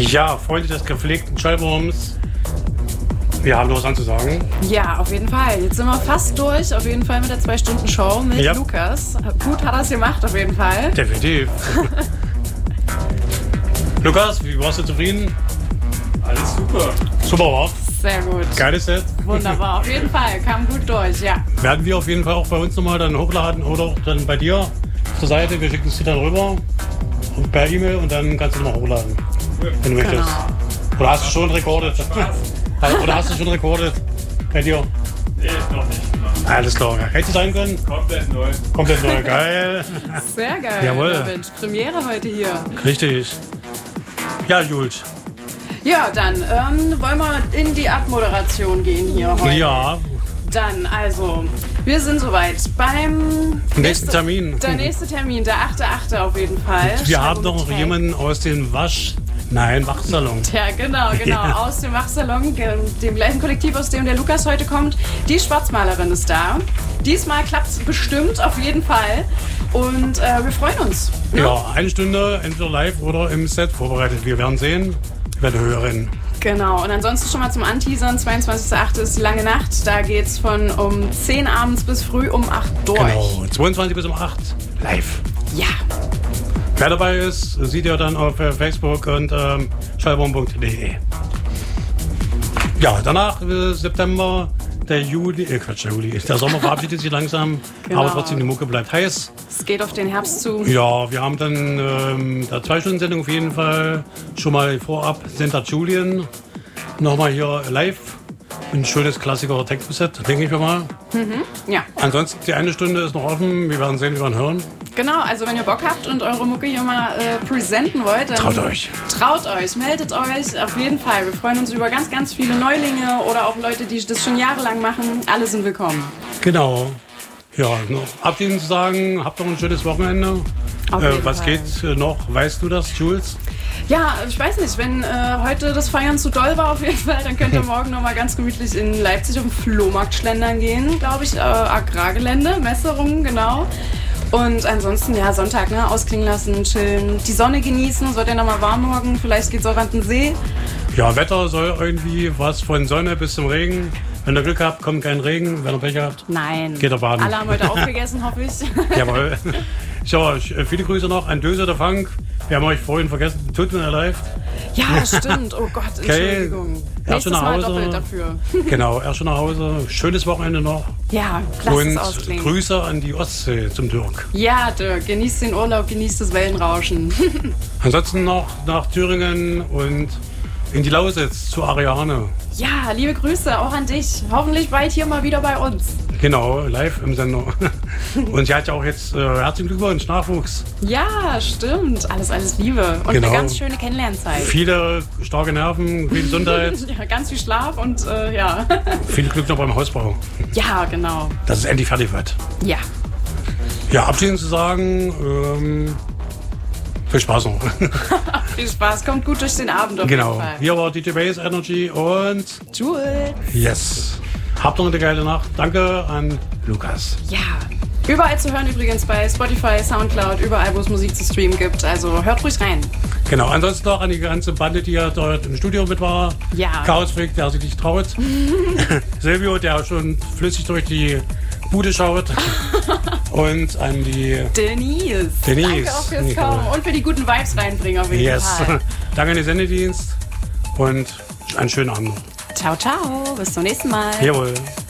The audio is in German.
Ja, Freunde des gepflegten Schallwurms. Wir haben noch was anzusagen. Ja, auf jeden Fall. Jetzt sind wir fast durch. Auf jeden Fall mit der 2-Stunden-Show mit Lukas. Gut hat er es gemacht, auf jeden Fall. Definitiv. Lukas, wie warst du zufrieden? Alles super. Super, war. Sehr gut. Geiles Set. Wunderbar, auf jeden Fall. Kam gut durch, ja. Werden wir auf jeden Fall auch bei uns nochmal dann hochladen oder dann bei dir auf der Seite. Wir schicken es dir dann rüber und per E-Mail und dann kannst du nochmal hochladen, wenn du möchtest. Oder hast du schon recorded? Oder hast du schon recorded bei dir? Nee, noch nicht. Noch. Alles klar. Hätte sein können? Komplett neu. Komplett neu. Geil. Sehr geil. Jawohl. Mensch, Premiere heute hier. Richtig. Ja, Jules. Ja, dann wollen wir in die Abmoderation gehen hier heute. Ja. Dann, also, wir sind soweit beim Nächsten Termin. Der nächste Termin, der 8.8. auf jeden Fall. Wir haben noch jemanden aus dem Wachsalon. Ja, genau, aus dem Wachsalon, dem gleichen Kollektiv, aus dem der Lukas heute kommt. Die Schwarzmalerin ist da. Diesmal klappt es bestimmt, auf jeden Fall. Und wir freuen uns. Ne? Ja, 1 Stunde, entweder live oder im Set vorbereitet. Wir werden sehen, wir werden hören. Genau, und ansonsten schon mal zum Anteasern, 22.8. ist die lange Nacht. Da geht's von um 10 abends bis früh um 8 durch. Genau, 22 bis um 8 live. Ja. Wer dabei ist, sieht ihr dann auf Facebook und schallwurm.de. Ja, danach September, der Sommer verabschiedet sich langsam, genau. Aber trotzdem die Mucke bleibt heiß. Es geht auf den Herbst zu. Ja, wir haben dann der 2-Stunden-Sendung auf jeden Fall schon mal vorab Santa Julian nochmal hier live. Ein schönes Klassiker-Techno-Set, denke ich mir mal. Ja. Ansonsten die 1 Stunde ist noch offen, wir werden sehen, wir werden hören. Genau, also wenn ihr Bock habt und eure Mucke hier mal präsenten wollt, dann traut euch, meldet euch, auf jeden Fall. Wir freuen uns über ganz, ganz viele Neulinge oder auch Leute, die das schon jahrelang machen. Alle sind willkommen. Genau. Ja, noch abschließend zu sagen, habt noch ein schönes Wochenende. Was geht noch? Weißt du das, Jules? Ja, ich weiß nicht, wenn heute das Feiern zu doll war auf jeden Fall, dann könnt ihr morgen noch mal ganz gemütlich in Leipzig auf den Flohmarkt schlendern gehen, glaube ich, Agrargelände, Messerungen, genau. Und ansonsten, ja, Sonntag, ne, ausklingen lassen, chillen, die Sonne genießen, es wird ja noch mal warm morgen, vielleicht geht's auch an den See. Ja, Wetter soll irgendwie was von Sonne bis zum Regen. Wenn ihr Glück habt, kommt kein Regen. Wenn ihr Pech habt, nein. Geht ihr baden. Alle haben heute aufgegessen, hoffe ich. Jawohl. Ja, viele Grüße noch an Döse der Funk. Wir haben euch vorhin vergessen. Tut mir leid. Ja, stimmt. Oh Gott, Entschuldigung. Nächstes Mal doppelt dafür. Genau, erst schon nach Hause. Schönes Wochenende noch. Ja, lasst es Und ausklingen. Grüße an die Ostsee zum Dirk. Ja, Dirk, genießt den Urlaub, genießt das Wellenrauschen. Ansonsten noch nach Thüringen und in die Lausitz zu Ariane. Ja, liebe Grüße auch an dich. Hoffentlich bald hier mal wieder bei uns. Genau, live im Sender. Und sie hat ja auch jetzt herzlichen Glückwunsch, Nachwuchs. Ja, stimmt. Alles Liebe. Und genau. Eine ganz schöne Kennenlernzeit. Viele starke Nerven, viel Gesundheit. Ja, ganz viel Schlaf und ja. Viel Glück noch beim Hausbau. Ja, genau. Dass es endlich fertig wird. Ja. Ja, abschließend zu sagen, viel Spaß noch. Viel Spaß, kommt gut durch den Abend auf jeden Fall. Hier war DJ Bass Energy und Jules. Yes. Habt noch eine geile Nacht. Danke an Lukas. Ja. Überall zu hören übrigens bei Spotify, Soundcloud, überall, wo es Musik zu streamen gibt. Also hört ruhig rein. Genau, ansonsten noch an die ganze Bande, die ja dort im Studio mit war. Ja. Chaosfreak, der sich nicht traut. Silvio, der schon flüssig durch die Bude schaut. Und an die Denise. Danke auch fürs Kommen und für die guten Vibes reinbringen auf jeden Fall. Danke an den Sendedienst und einen schönen Abend noch. Ciao, ciao. Bis zum nächsten Mal. Jawohl.